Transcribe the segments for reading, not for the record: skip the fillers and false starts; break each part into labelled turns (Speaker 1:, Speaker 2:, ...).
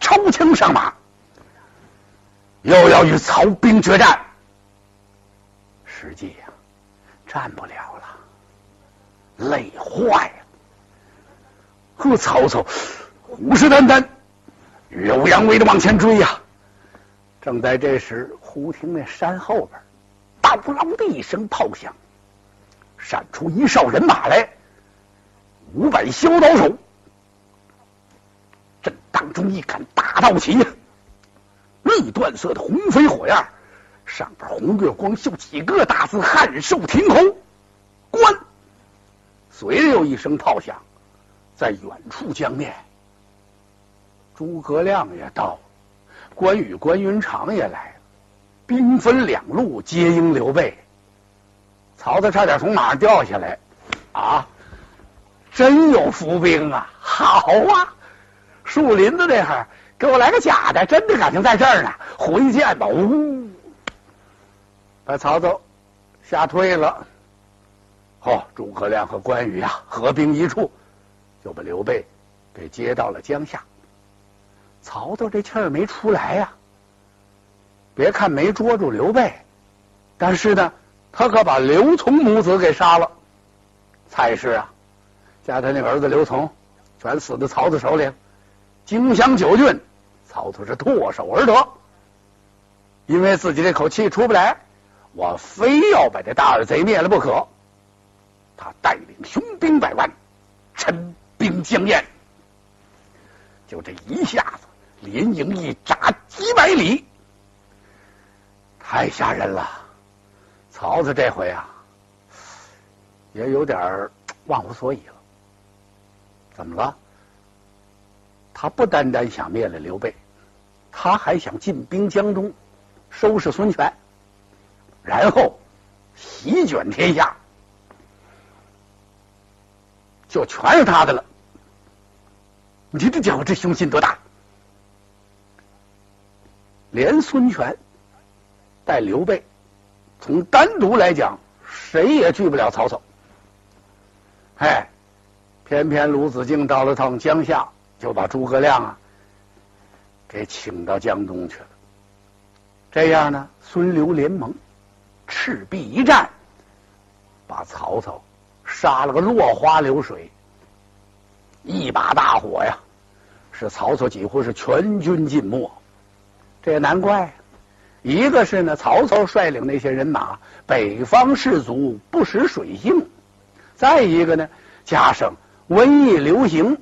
Speaker 1: 抽枪上马，又要与曹兵决战。实际呀，战不了了，累坏了。和曹操虎视眈眈，耀武扬威的往前追呀。正在这时，忽听那山后边当啷的一声炮响，闪出一哨人马来，500削刀手。正当中一杆大刀旗呀，绿缎色的红飞火焰，上边红月光绣几个大字：汉寿亭侯关。随着又一声炮响，在远处江面，诸葛亮也到了，关羽、关云长也来了，兵分两路接应刘备。曹操差点从马上掉下来啊！真有伏兵啊！好啊！树林子这会给我来个假的，真的感情在这儿呢。回见吧！呜，把曹操吓退了。诸葛亮和关羽啊合兵一处，就把刘备给接到了江夏。曹操这气儿没出来呀，别看没捉住刘备，但是呢，他可把刘琮母子给杀了。蔡氏啊，加他那个儿子刘琮，全死在曹操手里。荆襄9郡，曹操是唾手而得。因为自己这口气出不来，我非要把这大耳贼灭了不可。他带领雄兵100万，陈兵江堰，就这一下子连营一扎几百里，太吓人了。曹操这回啊，也有点忘乎所以了。怎么了？他不单单想灭了刘备，他还想进兵江东，收拾孙权，然后席卷天下，就全是他的了。你这家伙这雄心多大！连孙权带刘备，从单独来讲，谁也拒不了曹操。偏偏鲁子敬到了趟江夏，就把诸葛亮啊给请到江东去了。这样呢，孙刘联盟，赤壁一战，把曹操杀了个落花流水。一把大火呀，使曹操几乎是全军尽没。这也难怪，一个是呢，曹操率领那些人马，北方士卒不识水性；再一个呢，加上瘟疫流行，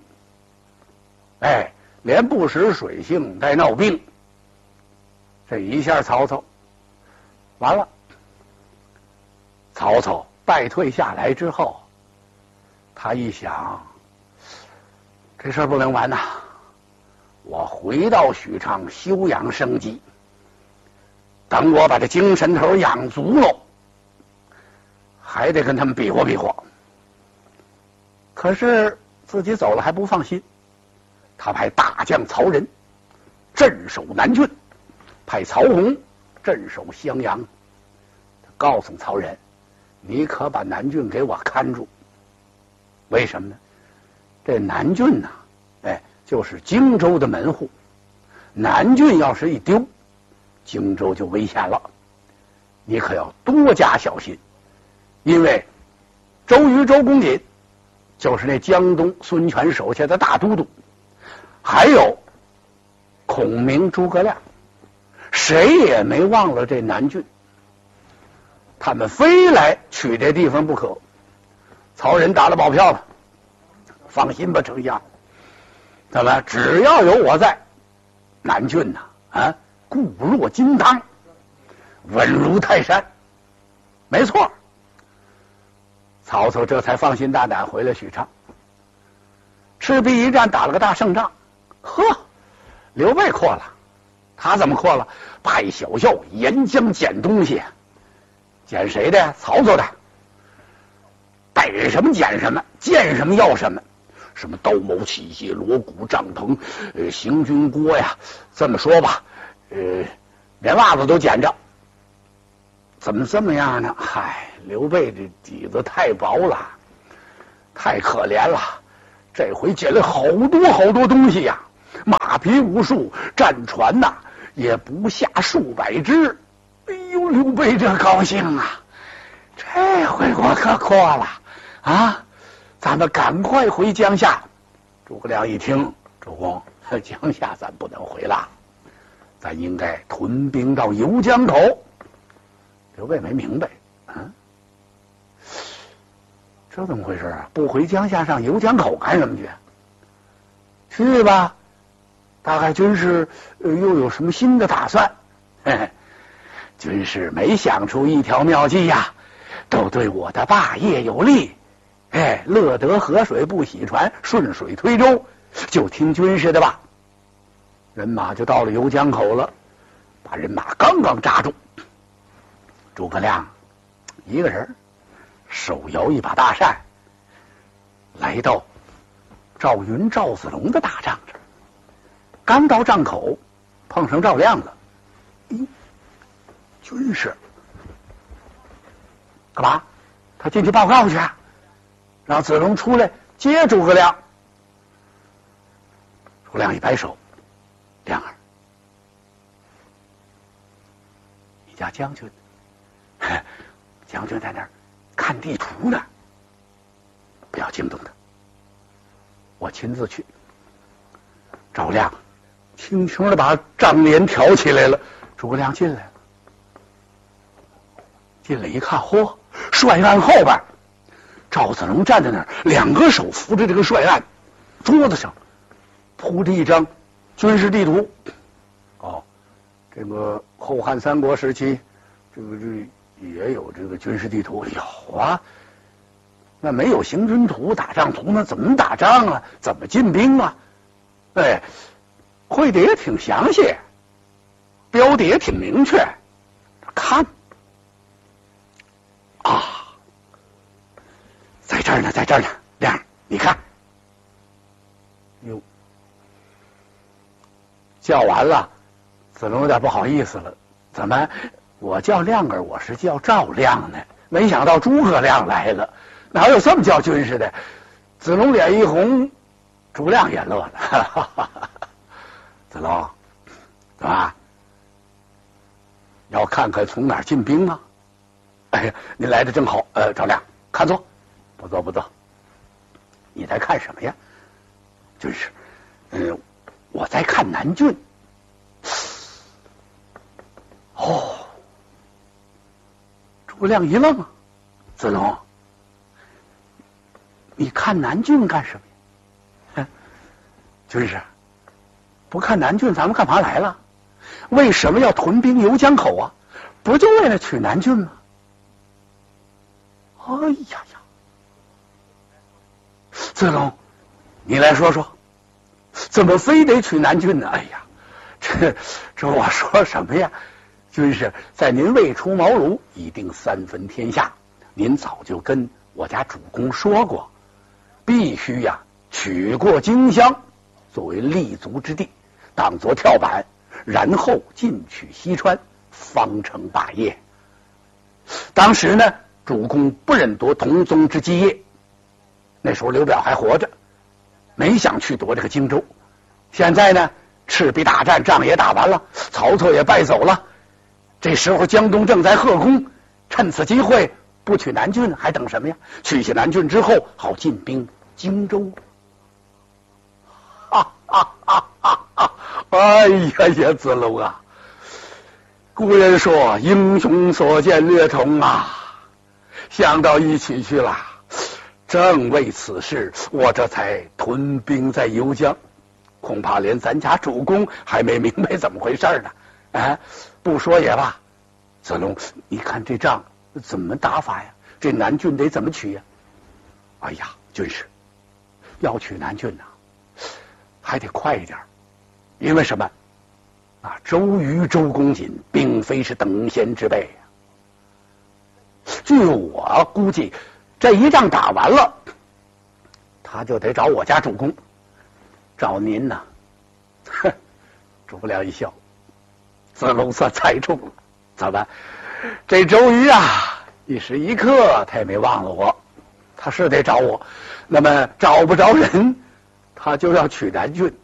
Speaker 1: 连不识水性带闹病。这一下曹操完了。曹操败退下来之后，他一想，这事儿不能完呐，我回到许昌休养生息，等我把这精神头养足了，还得跟他们比划比划。可是自己走了还不放心，他派大将曹仁镇守南郡，派曹洪镇守襄阳。他告诉曹仁，你可把南郡给我看住。为什么呢？这南郡呐，就是荆州的门户。南郡要是一丢，荆州就危险了。你可要多加小心，因为周瑜、周公瑾就是那江东孙权手下的大都督，还有孔明、诸葛亮，谁也没忘了这南郡，他们非来取这地方不可。曹仁打了保票了，放心吧，丞相，怎么只要有我在，南郡呐，固若金汤，稳如泰山。没错，曹操这才放心大胆回了许昌。赤壁一战打了个大胜仗，刘备扩了。他怎么扩了？派小校沿江捡东西，捡谁的？曹操的。逮什么捡什么，见什么要什么，什么刀矛器械、锣鼓帐篷、行军锅呀，这么说吧，连袜子都捡着。怎么这么样呢？刘备这底子太薄了，太可怜了。这回捡了好多好多东西呀， 马匹无数，战船呐也不下数百只。哎呦，刘备这高兴啊！这回我可阔了啊！咱们赶快回江夏。诸葛亮一听，主公，江夏咱不能回了，咱应该屯兵到游江口。刘备没明白，这怎么回事啊？不回江夏上游江口干什么去？去吧，大概军师又有什么新的打算？嘿嘿，军师没想出一条妙计呀，都对我的霸业有利。哎，乐得河水不洗船，顺水推舟，就听军师的吧。人马就到了游江口了，把人马刚刚扎住，诸葛亮一个人手摇一把大扇，来到赵云、赵子龙的大帐这儿。刚到帐口，碰上赵亮了。军师干嘛？他进去报告去，让子龙出来接诸葛亮。诸葛亮一摆手，亮儿，你家将军，将军在那儿看地图呢，不要惊动他，我亲自去。赵亮轻轻的把帐帘挑起来了，诸葛亮进来了。进来一看，嚯，帅案后边赵子龙站在那儿，两个手扶着这个帅案，桌子上铺着一张军事地图。哦，这个后汉三国时期，这也有这个军事地图。有啊，那没有行军图、打仗图，那怎么打仗啊？怎么进兵啊？哎，绘的也挺详细，标的也挺明确。看啊，在这儿呢，在这儿呢，亮儿，你看。哟，叫完了，子龙有点不好意思了。怎么，我叫亮儿，我是叫赵亮呢，没想到诸葛亮来了，哪有这么叫军师的？子龙脸一红，诸葛亮也乐了。子龙，怎么要看看从哪儿进兵吗？哎呀，您来的正好。赵亮，看坐。不坐不坐。你在看什么呀？军师，我在看南郡。哦，诸葛亮一愣啊，子龙，你看南郡干什么呀？军师，不看南郡，咱们干嘛来了？为什么要屯兵游江口啊？不就为了取南郡吗？哎呀呀，子龙，你来说说，怎么非得取南郡呢？哎呀，这我说什么呀？军师，在您未出茅庐，已定三分天下，您早就跟我家主公说过，必须呀取过荆襄，作为立足之地，当作跳板，然后进取西川，方成霸业。当时呢，主公不忍夺同宗之基业，那时候刘表还活着，没想去夺这个荆州。现在呢，赤壁大战仗也打完了，曹操也败走了，这时候江东正在贺功，趁此机会不取南郡，还等什么呀？取下南郡之后，好进兵荆州。哎呀呀，子龙啊，古人说英雄所见略同啊，想到一起去了。正为此事，我这才屯兵在游江，恐怕连咱家主公还没明白怎么回事呢。不说也罢。子龙，你看这仗怎么打法呀？这南郡得怎么取呀？哎呀，军师，要取南郡呐，还得快一点。因为什么？周瑜、周公瑾并非是等闲之辈呀。据我估计，这一仗打完了，他就得找我家主公，找您呐。诸葛亮一笑，子龙算猜中了。怎么？这周瑜啊，一时一刻他也没忘了我，他是得找我。那么找不着人，他就要取南郡。